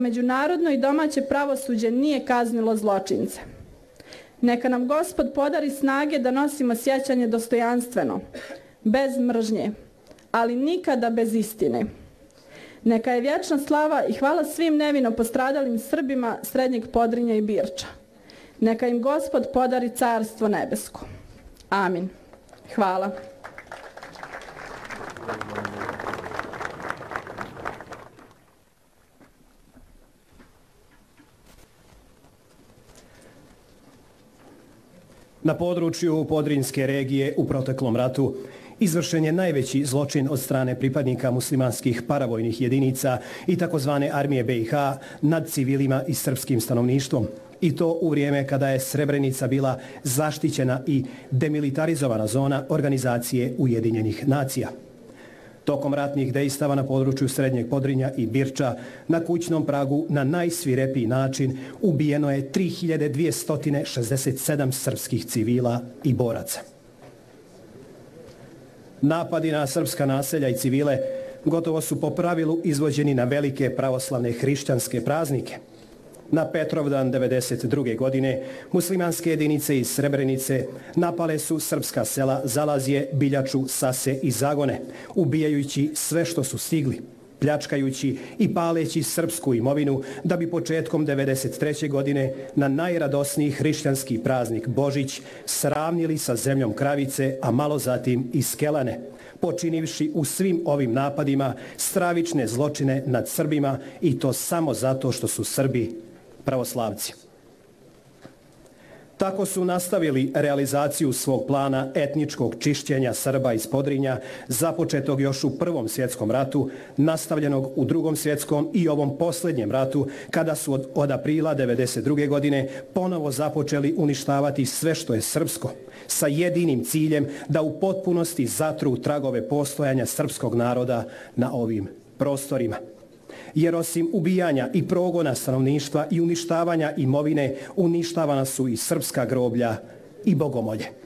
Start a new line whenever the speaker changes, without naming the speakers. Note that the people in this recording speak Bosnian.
Međunarodno i domaće pravosuđe nije kaznilo zločince. Neka nam Gospod podari snage da nosimo sjećanje dostojanstveno, bez mržnje, ali nikada bez istine. Neka je vječna slava i hvala svim nevino postradalim Srbima Srednjeg Podrinja i Birča. Neka im Gospod podari carstvo nebesko. Amin. Hvala.
Na području Podrinjske regije u proteklom ratu izvršen je najveći zločin od strane pripadnika muslimanskih paravojnih jedinica i takozvane armije BiH nad civilima i srpskim stanovništvom. I to u vrijeme kada je Srebrenica bila zaštićena i demilitarizovana zona Organizacije Ujedinjenih nacija. Tokom ratnih dejstava na području Srednjeg Podrinja i Birča na kućnom pragu na najsvirepiji način ubijeno je 3267 srpskih civila i boraca. Napadi na srpska naselja i civile gotovo su po pravilu izvođeni na velike pravoslavne hrišćanske praznike. Na Petrovdan 1992. godine muslimanske jedinice iz Srebrenice napale su srpska sela Zalazje, Biljaču, Sase i Zagone, ubijajući sve što su stigli, pljačkajući i paleći srpsku imovinu da bi početkom 1993. godine na najradosniji hrišćanski praznik Božić sravnili sa zemljom Kravice, a malo zatim i Skelane, počinivši u svim ovim napadima stravične zločine nad Srbima i to samo zato što su Srbi pravoslavci. Tako su nastavili realizaciju svog plana etničkog čišćenja Srba iz Podrinja, započetog još u Prvom svjetskom ratu, nastavljenog u Drugom svjetskom i ovom posljednjem ratu, kada su od aprila 1992. godine ponovo započeli uništavati sve što je srpsko, sa jedinim ciljem da u potpunosti zatru tragove postojanja srpskog naroda na ovim prostorima. Jer osim ubijanja i progona stanovništva i uništavanja imovine, uništavana su i srpska groblja i bogomolje.